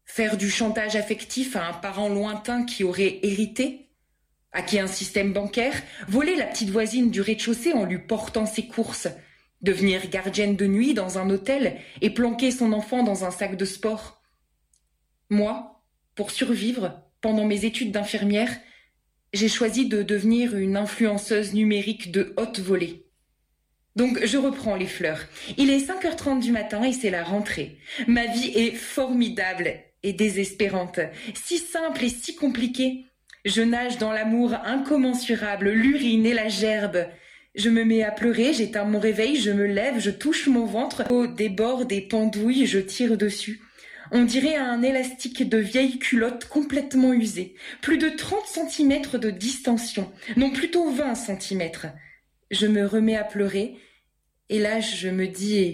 Faire du chantage affectif à un parent lointain qui aurait hérité, hacker un système bancaire, voler la petite voisine du rez-de-chaussée en lui portant ses courses, devenir gardienne de nuit dans un hôtel et planquer son enfant dans un sac de sport. Moi, pour survivre, pendant mes études d'infirmière, j'ai choisi de devenir une influenceuse numérique de haute volée. Donc je reprends les fleurs. Il est 5h30 du matin et c'est la rentrée. Ma vie est formidable et désespérante, si simple et si compliquée. Je nage dans l'amour incommensurable, l'urine et la gerbe. Je me mets à pleurer, j'éteins mon réveil, je me lève, je touche mon ventre. Au débord des pendouilles, je tire dessus. On dirait un élastique de vieille culotte complètement usée. Plus de 30 cm de distension. Non, plutôt 20 cm. Je me remets à pleurer. Et là, je me dis...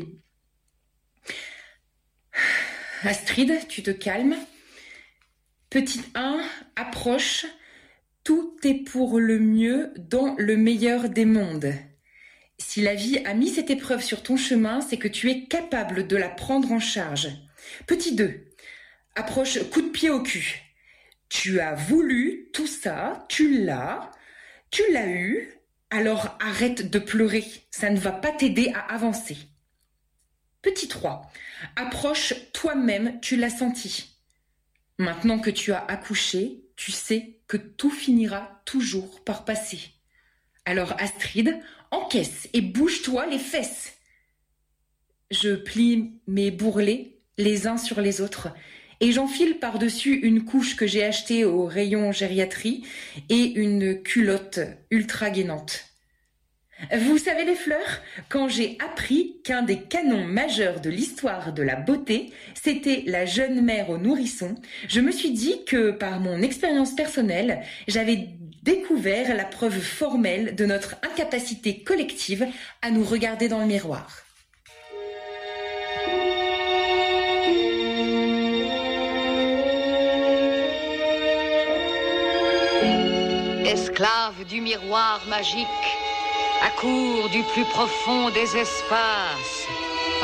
Astrid, tu te calmes. Petite 1, approche. Tout est pour le mieux dans le meilleur des mondes. Si la vie a mis cette épreuve sur ton chemin, c'est que tu es capable de la prendre en charge. Petit 2, approche coup de pied au cul. Tu as voulu tout ça, tu l'as eu, alors arrête de pleurer, ça ne va pas t'aider à avancer. Petit 3, approche toi-même, tu l'as senti. Maintenant que tu as accouché, tu sais que tout finira toujours par passer. Alors Astrid, encaisse et bouge-toi les fesses. Je plie mes bourrelets les uns sur les autres et j'enfile par-dessus une couche que j'ai achetée au rayon gériatrie et une culotte ultra gainante. Vous savez les fleurs, quand j'ai appris qu'un des canons majeurs de l'histoire de la beauté, c'était la jeune mère au nourrisson, je me suis dit que par mon expérience personnelle, j'avais découvert la preuve formelle de notre incapacité collective à nous regarder dans le miroir. Esclave du miroir magique, accours du plus profond des espaces,